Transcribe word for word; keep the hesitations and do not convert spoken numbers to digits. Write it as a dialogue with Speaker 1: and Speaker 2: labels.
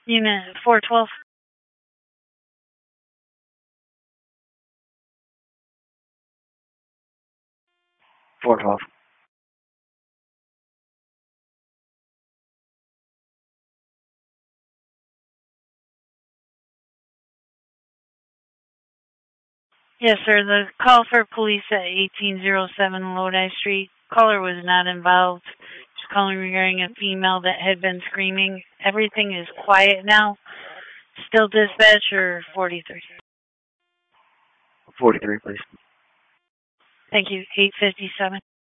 Speaker 1: Unit four twelve.
Speaker 2: four twelve.
Speaker 1: Yes, sir. The call for police at eighteen oh seven Lodi Street. Caller was not involved. Just calling regarding a female that had been screaming. Everything is quiet now. Still dispatch or forty-three?
Speaker 2: forty-three, please.
Speaker 1: Thank you. eight fifty-seven.